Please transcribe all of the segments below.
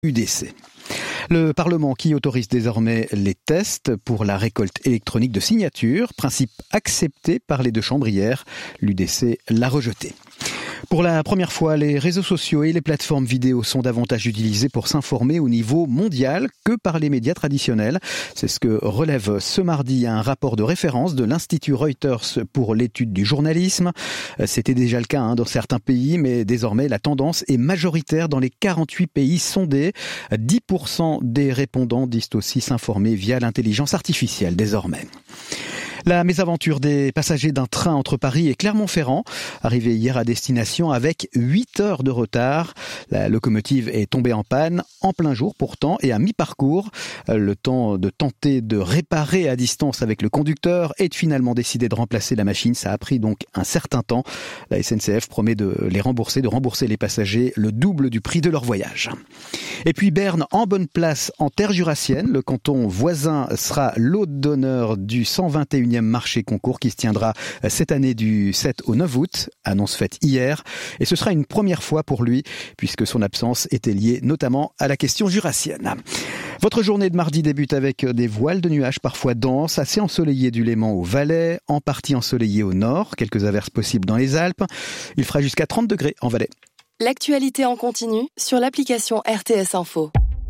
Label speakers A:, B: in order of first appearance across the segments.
A: UDC. Le Parlement qui autorise désormais les tests pour la récolte électronique de signatures, principe accepté par les deux chambres hier. L'UDC l'a rejeté. Pour la première fois, les réseaux sociaux et les plateformes vidéo sont davantage utilisés pour s'informer au niveau mondial que par les médias traditionnels. C'est ce que relève ce mardi un rapport de référence de l'Institut Reuters pour l'étude du journalisme. C'était déjà le cas dans certains pays, mais désormais la tendance est majoritaire dans les 48 pays sondés. 10% des répondants disent aussi s'informer via l'intelligence artificielle désormais. La mésaventure des passagers d'un train entre Paris et Clermont-Ferrand, arrivé hier à destination avec 8 heures de retard. La locomotive est tombée en panne, en plein jour pourtant, et à mi-parcours. Le temps de tenter de réparer à distance avec le conducteur et de finalement décider de remplacer la machine. Ça a pris donc un certain temps. La SNCF promet de rembourser les passagers le double du prix de leur voyage. Et puis Berne en bonne place en terre jurassienne. Le canton voisin sera l'hôte d'honneur du 121e marché concours qui se tiendra cette année du 7 au 9 août, annonce faite hier. Et ce sera une première fois pour lui, puisque son absence était liée notamment à la question jurassienne. Votre journée de mardi débute avec des voiles de nuages parfois denses, assez ensoleillées du Léman au Valais, en partie ensoleillées au nord, quelques averses possibles dans les Alpes. Il fera jusqu'à 30 degrés en Valais.
B: L'actualité en continu sur l'application RTS Info.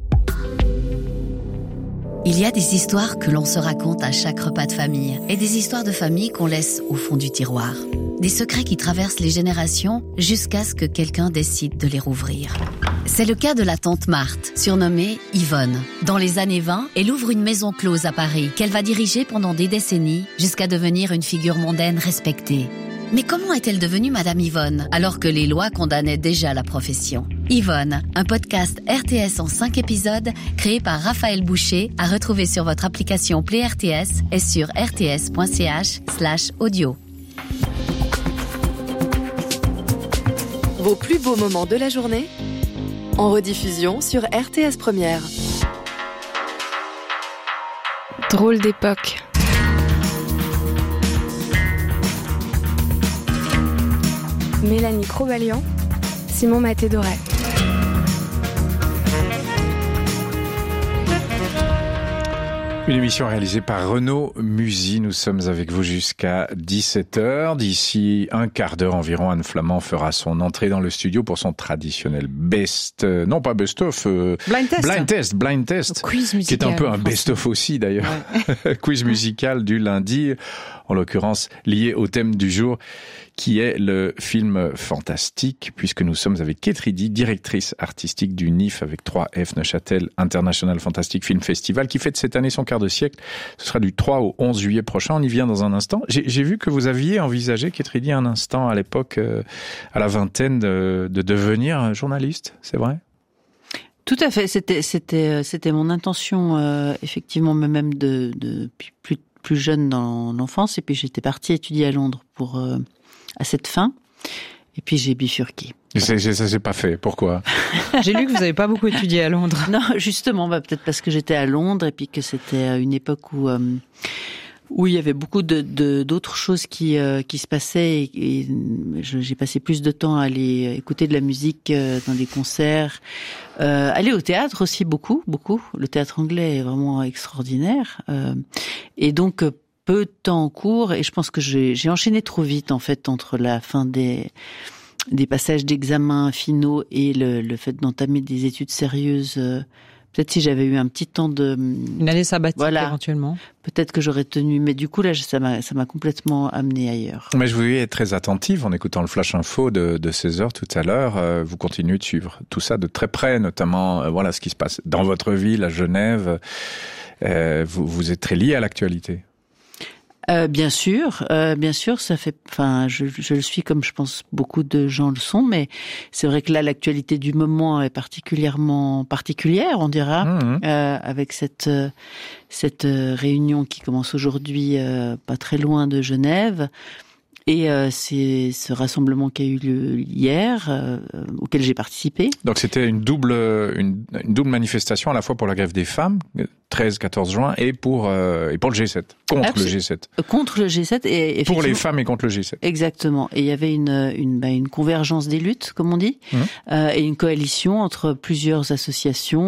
C: Il y a des histoires que l'on se raconte à chaque repas de famille et des histoires de famille qu'on laisse au fond du tiroir. Des secrets qui traversent les générations jusqu'à ce que quelqu'un décide de les rouvrir. C'est le cas de la tante Marthe, surnommée Yvonne. Dans les années 20, elle ouvre une maison close à Paris qu'elle va diriger pendant des décennies jusqu'à devenir une figure mondaine respectée. Mais comment est-elle devenue Madame Yvonne, alors que les lois condamnaient déjà la profession ? Yvonne, un podcast RTS en 5 épisodes, créé par Raphaël Boucher, à retrouver sur votre application Play RTS et sur rts.ch/audio.
B: Vos plus beaux moments de la journée, en rediffusion sur RTS Première.
D: Drôle d'époque. Mélanie Crobalian, Simon Maté-Doré.
E: Une émission réalisée par Renaud Musy. Nous sommes avec vous jusqu'à 17h. D'ici un quart d'heure environ, Anne Flamand fera son entrée dans le studio pour son traditionnel blind test,
F: quiz musical,
E: qui est un peu un best-of aussi d'ailleurs. Ouais. Quiz musical du lundi, en l'occurrence lié au thème du jour, qui est le film fantastique, puisque nous sommes avec Kate Riddy, directrice artistique du NIF avec 3F Neuchâtel International Fantastic Film Festival, qui fête cette année son quart de siècle. Ce sera du 3 au 11 juillet prochain. On y vient dans un instant. J'ai vu que vous aviez envisagé, Kate Riddy, un instant à l'époque, à la vingtaine, de devenir journaliste, c'est vrai ?
F: Tout à fait. C'était mon intention, effectivement, même de plus jeune dans l'enfance. Et puis j'étais partie étudier à Londres à cette fin. Et puis j'ai bifurqué.
E: Et ça s'est pas fait. Pourquoi ?
G: J'ai lu que vous n'avez pas beaucoup étudié à Londres.
F: Non, justement, peut-être parce que j'étais à Londres et puis que c'était une époque où il y avait beaucoup d'autres choses qui se passaient et j'ai passé plus de temps à aller écouter de la musique dans des concerts, aller au théâtre aussi beaucoup. Le théâtre anglais est vraiment extraordinaire et donc peu de temps en cours et je pense que j'ai enchaîné trop vite en fait entre la fin des passages d'examens finaux et le fait d'entamer des études sérieuses. Peut-être si j'avais eu un petit temps
G: une année sabbatique éventuellement.
F: Peut-être que j'aurais tenu, mais du coup là ça m'a complètement amené ailleurs.
E: Mais je voulais être très attentive en écoutant le Flash Info de 16h tout à l'heure. Vous continuez de suivre tout ça de très près, notamment ce qui se passe dans votre ville à Genève. Vous êtes très lié à l'actualité.
F: Bien sûr, ça fait, je le suis comme je pense beaucoup de gens le sont, mais c'est vrai que là, l'actualité du moment est particulièrement particulière, on dira, avec cette réunion qui commence aujourd'hui, pas très loin de Genève. Et c'est ce rassemblement qui a eu lieu hier, auquel j'ai participé.
E: Donc c'était une double manifestation à la fois pour la grève des femmes, 13-14 juin, et pour le G7, contre le G7.
F: Contre le G7 et
E: pour les femmes et contre le G7.
F: Exactement. Et il y avait une convergence des luttes, comme on dit, et une coalition entre plusieurs associations.